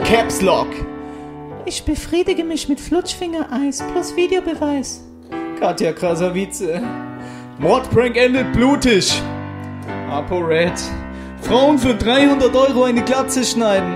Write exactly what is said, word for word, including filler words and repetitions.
Caps Lock. Ich befriedige mich mit Flutschfingereis plus Videobeweis. Katja Krasavice. Mordprank endet blutig. ApoRed. Frauen für dreihundert Euro eine Glatze schneiden.